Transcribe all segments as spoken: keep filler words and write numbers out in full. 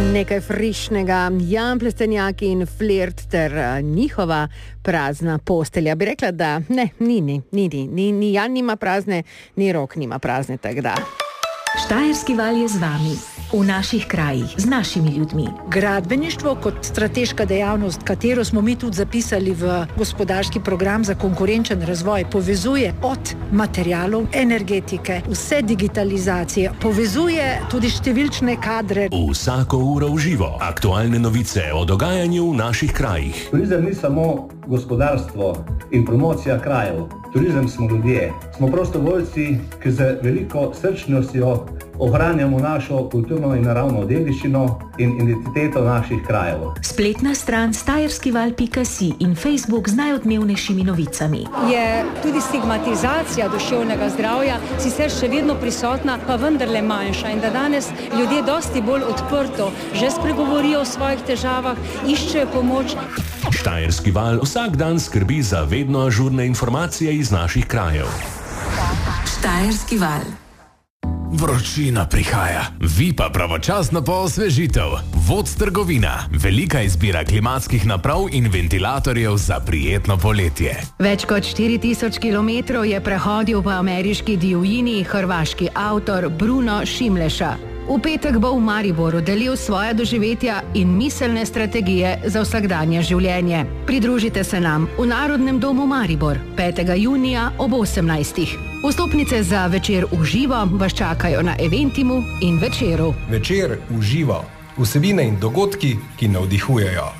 Nekaj frišnega, Jan Plestenjak in Flirt ter njihova prazna postelja. Bi rekla, da ne, ni, ni, ni, ni, ni Jan nima prazne, ni Rok nima prazne, tako da. Štajerski val je z vami, v naših krajih, z našimi ljudmi. Gradbeništvo kot strateška dejavnost, katero smo mi tudi zapisali v gospodarski program za konkurenčen razvoj, povezuje od materialov, energetike, vse digitalizacije, povezuje tudi številčne kadre. Vsako uro v živo, aktualne novice o dogajanju v naših krajih. Turizem ni samo gospodarstvo in promocija krajev. Turizem smo ljudje. Smo prostovoljci, ki z veliko srčnostjo ohranjamo našo kulturno in naravno dediščino in identiteto naših krajev. Spletna stran štajerskival pika si in Facebook z najodmevnejšimi novicami. Je tudi stigmatizacija duševnega zdravja sicer še vedno prisotna, pa vendarle manjša in da danes ljudje dosti bolj odprto že spregovorijo o svojih težavah, iščejo pomoč. Štajerski val vsak dan skrbi za vedno ažurne informacije iz naših krajev. Štajerski val. Vročina prihaja, vi pa pravočasno po osvežitev. Voc trgovina, velika izbira klimatskih naprav in ventilatorjev za prijetno poletje. Več kot štiri tisoč kilometrov je prehodil po ameriški divjini hrvaški avtor Bruno Šimleša. V petek bo v Mariboru delil svoja doživetja in miselne strategije za vsakdanje življenje. Pridružite se nam v Narodnem domu Maribor petega junija ob osemnajstih. Vstopnice za večer v živo vas čakajo na Eventimu in Večeru. Večer v živo. Vsebine in dogodki, ki navdihujejo.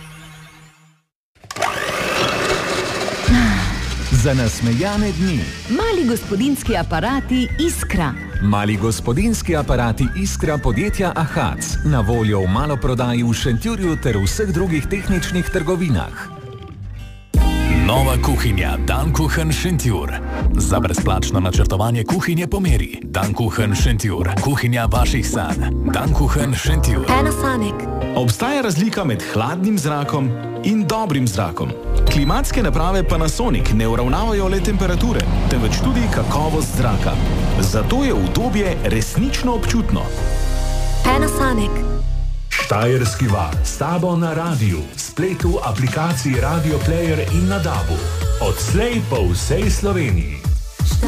Za nasmejane dni. Mali gospodinjski aparati Iskra. Mali gospodinjski aparati Iskra podjetja Ahac. Na voljo v maloprodaji v Šentjurju ter vseh drugih tehničnih trgovinah. Nova kuhinja Dankuchen Šentjur. Za brezplačno načrtovanje kuhinje po meri. Dankuchen Šentjur. Kuhinja vaših sanj. Dankuchen Šentjur. Panasonic. Obstaja razlika med hladnim zrakom in dobrim zrakom. Klimatske naprave Panasonic ne uravnavajo le temperature, temveč tudi kakovost zraka. Zato je udobje resnično občutno. Panasonic. Štajerski val s tabo na radiju, spletu, aplikaciji Radio Player in na dabu. Odslej po vsej Sloveniji.